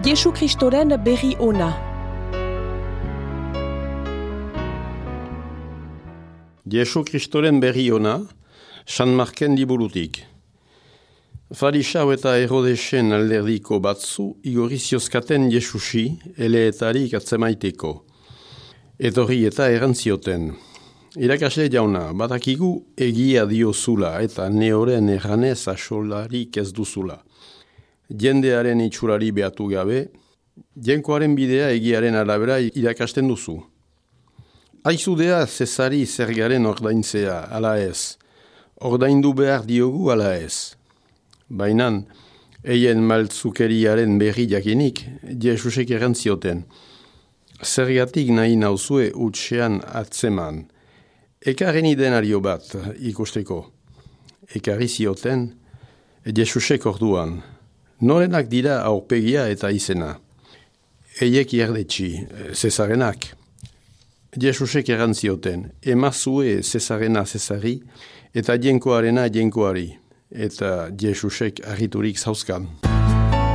Jesu Kristoren berri ona. Jesu Kristoren berri ona, San Marken liburutik. Farisau eta Herodesen alderdiko batzu igorri ziozkaten Jesusi eleetarik atzemaiteko. Etorri eta erantzioten. Irakasle jauna, badakigu egia diozula eta neoren erranez asolarik ez duzula. Jendearen itxurari behatu gabe, jenkoaren bidea egiaren arabera irakasten duzu. Aizudea Zesari zergaren ordaintzea, ala ez. Ordaindu behar diogu, ala ez. Bainan, eien maltzukeriaren berri jakinik, Jesusek erantzioten. Zergatik nahi nauzue utxean atzeman. Ekarren denario bat ikusteko. Ekarri zioten, Jesusek orduan. Norenak dira aurpegia eta izena. Eiek iardetxi, Zesarenak. Jesusek erantzioten, emazue Zesarena Zesari eta jenkoarena jenkoari. Eta Jesusek argiturik zauzkan.